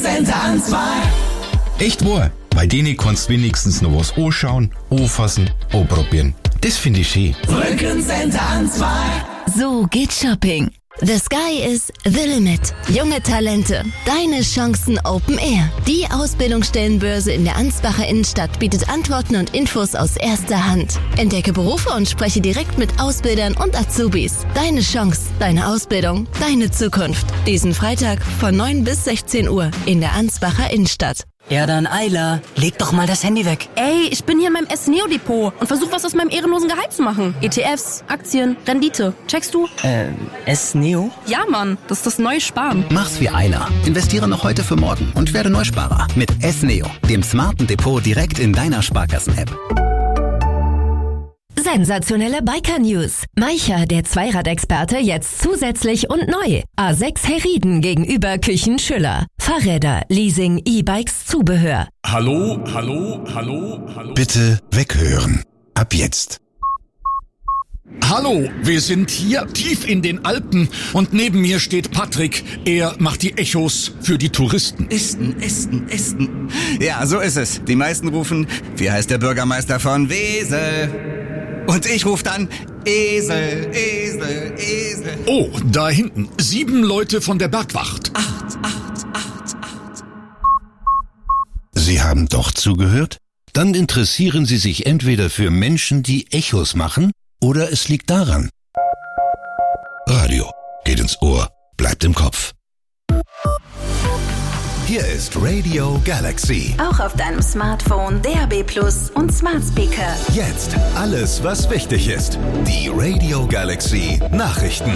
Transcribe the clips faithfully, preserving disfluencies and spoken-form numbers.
Rückencenter Ansbach. Echt wahr, bei denen kannst du wenigstens noch was anschauen, anfassen, anprobieren. Das finde ich schön. Rückencenter Ansbach. So geht Shopping. The sky is the limit. Junge Talente, deine Chancen Open Air. Die Ausbildungsstellenbörse in der Ansbacher Innenstadt bietet Antworten und Infos aus erster Hand. Entdecke Berufe und spreche direkt mit Ausbildern und Azubis. Deine Chance, deine Ausbildung, deine Zukunft. Diesen Freitag von neun bis sechzehn Uhr in der Ansbacher Innenstadt. Ja dann, Ayla, leg doch mal das Handy weg. Ey, ich bin hier in meinem S-Neo-Depot und versuche was aus meinem ehrenlosen Gehalt zu machen. E T Fs, Aktien, Rendite. Checkst du? Äh, S-Neo? Ja, Mann, das ist das neue Sparen. Mach's wie Ayla. Investiere noch heute für morgen und werde Neusparer mit S-Neo, dem smarten Depot direkt in deiner Sparkassen-App. Sensationelle Biker-News. Maicher, der Zweiradexperte, jetzt zusätzlich und neu. A sechs Herrieden gegenüber Küchen Schüller. Fahrräder, Leasing, E-Bikes, Zubehör. Hallo, hallo, hallo, hallo. Bitte weghören. Ab jetzt. Hallo, wir sind hier tief in den Alpen und neben mir steht Patrick. Er macht die Echos für die Touristen. Esten, Esten, Esten. Ja, so ist es. Die meisten rufen, wie heißt der Bürgermeister von Wesel? Und ich rufe dann, Esel, Esel, Esel. Oh, da hinten, sieben Leute von der Bergwacht. Acht, acht, acht, acht. Sie haben doch zugehört? Dann interessieren Sie sich entweder für Menschen, die Echos machen, oder es liegt daran. Radio geht ins Ohr, bleibt im Kopf. Hier ist Radio Galaxy. Auch auf deinem Smartphone, D A B Plus und Smart Speaker. Jetzt alles, was wichtig ist. Die Radio Galaxy Nachrichten.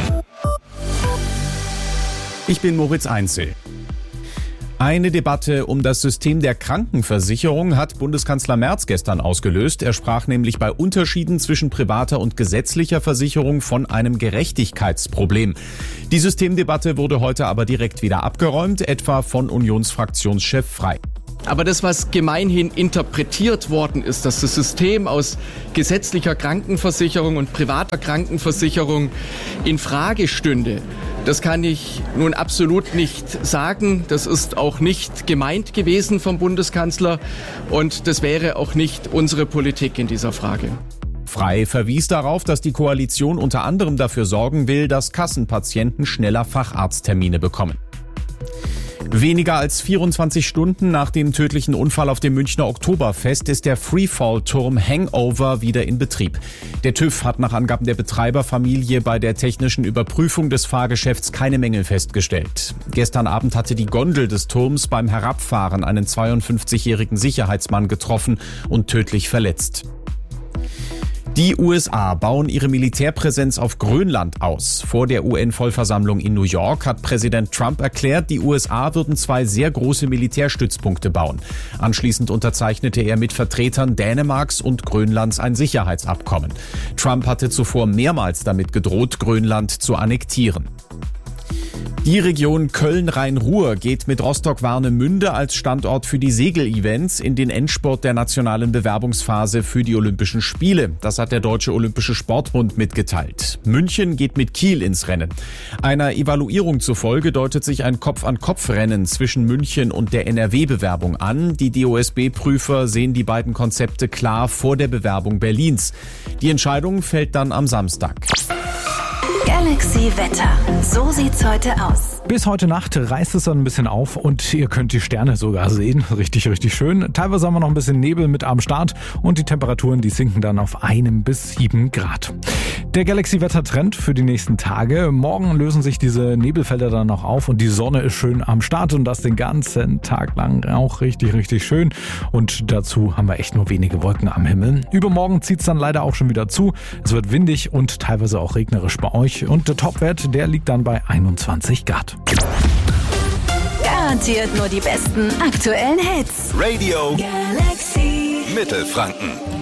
Ich bin Moritz Einzel. Eine Debatte um das System der Krankenversicherung hat Bundeskanzler Merz gestern ausgelöst. Er sprach nämlich bei Unterschieden zwischen privater und gesetzlicher Versicherung von einem Gerechtigkeitsproblem. Die Systemdebatte wurde heute aber direkt wieder abgeräumt, etwa von Unionsfraktionschef Frey. Aber das, was gemeinhin interpretiert worden ist, dass das System aus gesetzlicher Krankenversicherung und privater Krankenversicherung in Frage stünde, das kann ich nun absolut nicht sagen. Das ist auch nicht gemeint gewesen vom Bundeskanzler und das wäre auch nicht unsere Politik in dieser Frage. Frey verwies darauf, dass die Koalition unter anderem dafür sorgen will, dass Kassenpatienten schneller Facharzttermine bekommen. Weniger als vierundzwanzig Stunden nach dem tödlichen Unfall auf dem Münchner Oktoberfest ist der Freefall-Turm Hangover wieder in Betrieb. Der TÜV hat nach Angaben der Betreiberfamilie bei der technischen Überprüfung des Fahrgeschäfts keine Mängel festgestellt. Gestern Abend hatte die Gondel des Turms beim Herabfahren einen zweiundfünfzigjährigen Sicherheitsmann getroffen und tödlich verletzt. Die U S A bauen ihre Militärpräsenz auf Grönland aus. Vor der U N-Vollversammlung in New York hat Präsident Trump erklärt, die U S A würden zwei sehr große Militärstützpunkte bauen. Anschließend unterzeichnete er mit Vertretern Dänemarks und Grönlands ein Sicherheitsabkommen. Trump hatte zuvor mehrmals damit gedroht, Grönland zu annektieren. Die Region Köln-Rhein-Ruhr geht mit Rostock-Warnemünde als Standort für die Segel-Events in den Endspurt der nationalen Bewerbungsphase für die Olympischen Spiele. Das hat der Deutsche Olympische Sportbund mitgeteilt. München geht mit Kiel ins Rennen. Einer Evaluierung zufolge deutet sich ein Kopf-an-Kopf-Rennen zwischen München und der N R W-Bewerbung an. Die D O S B-Prüfer sehen die beiden Konzepte klar vor der Bewerbung Berlins. Die Entscheidung fällt dann am Samstag. Galaxy Wetter. So sieht's heute aus. Bis heute Nacht reißt es dann ein bisschen auf und ihr könnt die Sterne sogar sehen. Richtig, richtig schön. Teilweise haben wir noch ein bisschen Nebel mit am Start und die Temperaturen, die sinken dann auf einem bis sieben Grad. Der Galaxy-Wetter-Trend für die nächsten Tage. Morgen lösen sich diese Nebelfelder dann noch auf und die Sonne ist schön am Start und das den ganzen Tag lang auch richtig, richtig schön. Und dazu haben wir echt nur wenige Wolken am Himmel. Übermorgen zieht es dann leider auch schon wieder zu. Es wird windig und teilweise auch regnerisch bei euch. Und der Topwert, der liegt dann bei einundzwanzig Grad. Garantiert nur die besten aktuellen Hits. Radio Galaxy Mittelfranken.